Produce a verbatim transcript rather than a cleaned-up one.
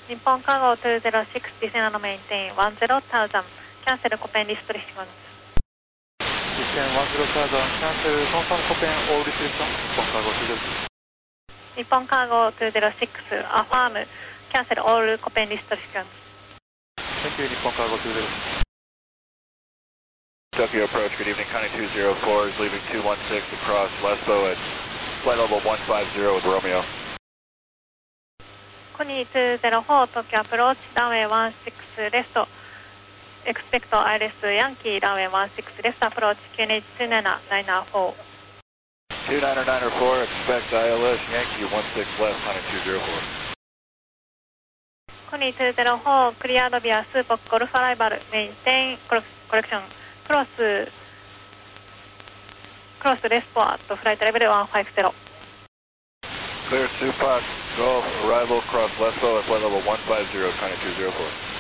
日本カーゴにゼロろく、ディセナのメインテインいちゼロゼロゼロ、キャンセルコペンリストリクション。 Descend one zero thousand, cancel, confirm Copen all restriction, Nippon Cargo two zero six. 日本カーゴにゼロろく、アファーム、キャンセルオールコペンリストリクション。 Thank you, Nippon Cargo two zero six. Tokyo approach, good evening, Connie two zero four is leaving two one six across Lesbo at flight level one five zero with Romeo. コニーにゼロよん、東京アプローチ、ランウェイワンシックスレフト、エクスペクト アイエルエス ヤンキー、ランウェイワンシックスレフトアプローチ、きゅうにいちになな、きゅうななよん。 two niner niner four, expect I L S Yankee one six left, Connie two zero four. コニーにゼロよん、クリアードビア、スーポック、ゴルフアライバル、メインテイン、コレクション、クロス、クロスレスポアット、フライトレベルいちごゼロ。 Clear Supac, Golf, arrival across Lesbo at flight level one five zero, Connie two zero four.